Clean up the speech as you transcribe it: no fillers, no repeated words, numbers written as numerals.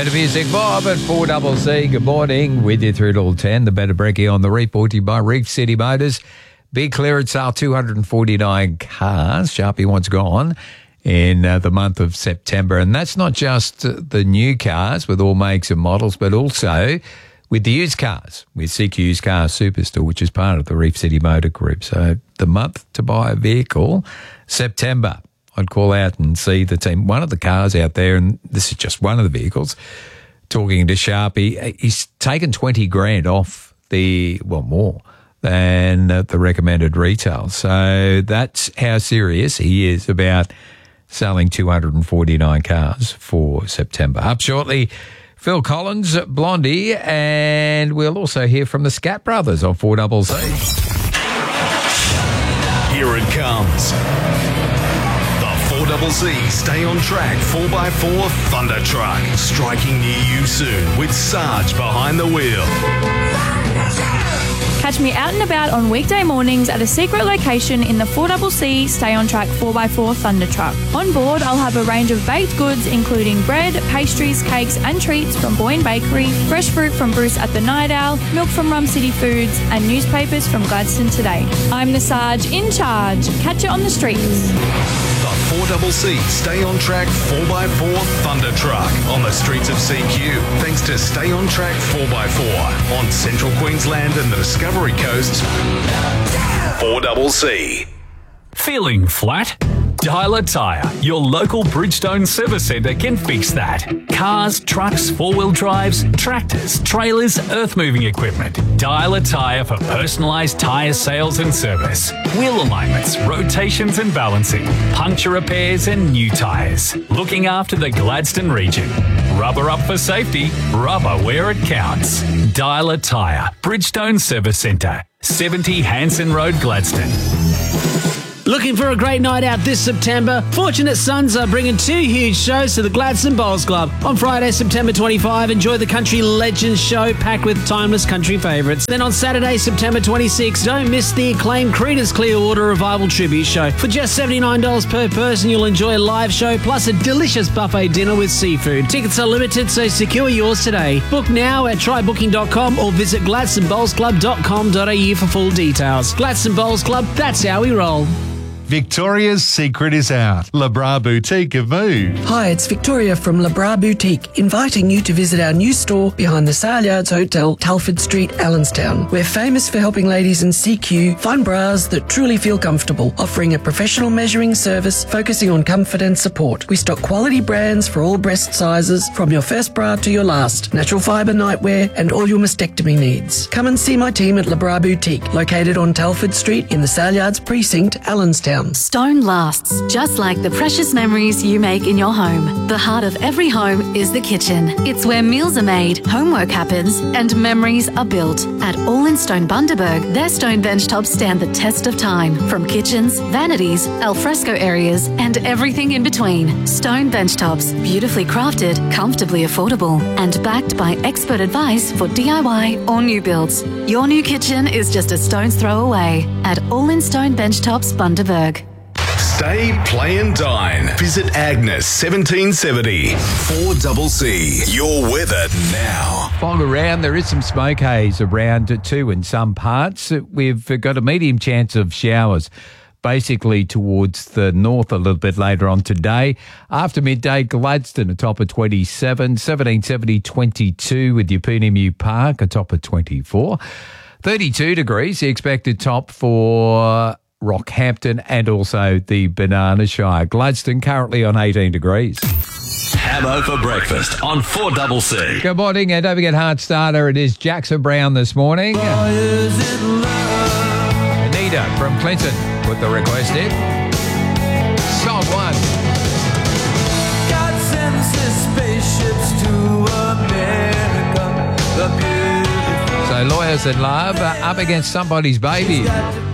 Better Music Bob at 4CC. Good morning. With you through till 10. The Better Brekkie on the Reef, brought to you by Reef City Motors. Big clearance sale, 249 cars. Sharpie wants gone in the month of September. And that's not just the new cars with all makes and models, but also with the used cars, with CQ Used Car Superstore, which is part of the Reef City Motor Group. So the month to buy a vehicle, September. I'd call out and see the team. One of the cars out there, and this is just one of the vehicles, talking to Sharpie, he's taken 20 grand off more than the recommended retail. So that's how serious he is about selling 249 cars for September. Up shortly, Phil Collins, Blondie, and we'll also hear from the Scat Brothers on 4CC. Here it comes. 4CC Stay on Track 4x4 Thunder Truck. Striking near you soon with Sarge behind the wheel. Catch me out and about on weekday mornings at a secret location in the 4CC Stay on Track 4x4 Thunder Truck. On board, I'll have a range of baked goods including bread, pastries, cakes and treats from Boyne Bakery, fresh fruit from Bruce at the Night Owl, milk from Rum City Foods and newspapers from Gladstone Today. I'm the Sarge in charge. Catch it on the streets. The 4CC Stay on Track 4x4 Thunder Truck on the streets of CQ. Thanks to Stay on Track 4x4 on Central Queensland and the Discovery Coast. 4CC. Feeling flat? Dial a Tyre, your local Bridgestone service centre can fix that. Cars, trucks, four-wheel drives, tractors, trailers, earth-moving equipment. Dial a Tyre for personalised tyre sales and service. Wheel alignments, rotations and balancing, puncture repairs and new tyres. Looking after the Gladstone region. Rubber up for safety, rubber where it counts. Dial a Tyre, Bridgestone Service Centre, 70 Hanson Road, Gladstone. Looking for a great night out this September? Fortunate Sons are bringing two huge shows to the Gladstone Bowls Club. On Friday, September 25, enjoy the Country Legends show packed with timeless country favourites. Then on Saturday, September 26, don't miss the acclaimed Creedence Clearwater Revival tribute show. For just $79 per person, you'll enjoy a live show plus a delicious buffet dinner with seafood. Tickets are limited, so secure yours today. Book now at trybooking.com or visit gladstonebowlsclub.com.au for full details. Gladstone Bowls Club, that's how we roll. Victoria's secret is out. Le Bras Boutique have moved. Hi, it's Victoria from Le Bras Boutique, inviting you to visit our new store behind the Sale Yards Hotel, Telford Street, Allenstown. We're famous for helping ladies in CQ find bras that truly feel comfortable, offering a professional measuring service focusing on comfort and support. We stock quality brands for all breast sizes, from your first bra to your last, natural fibre nightwear and all your mastectomy needs. Come and see my team at Le Bras Boutique, located on Telford Street in the Sale Yards Precinct, Allenstown. Stone lasts, just like the precious memories you make in your home. The heart of every home is the kitchen. It's where meals are made, homework happens, and memories are built. At All in Stone Bundaberg, their stone bench tops stand the test of time. From kitchens, vanities, alfresco areas, and everything in between. Stone bench tops, beautifully crafted, comfortably affordable, and backed by expert advice for DIY or new builds. Your new kitchen is just a stone's throw away at All in Stone Bench Tops Bundaberg. Stay, play and dine. Visit Agnes 1770. 4CC. Your weather now. Fog around. There is some smoke haze around too in some parts. We've got a medium chance of showers basically towards the north a little bit later on today. After midday, Gladstone atop of 27, 1770, 22 with Yapunimu Park atop of 24. 32 degrees, the expected top for Rockhampton and also the Banana Shire. Gladstone currently on 18 degrees. Hammo for breakfast on 4CC. Good morning, and don't forget Heart Starter. It is Jackson Brown this morning. Anita from Clinton put the request in. Song 1. God sends his spaceships to America, the beautiful. So Lawyers in Love up against Somebody's Baby.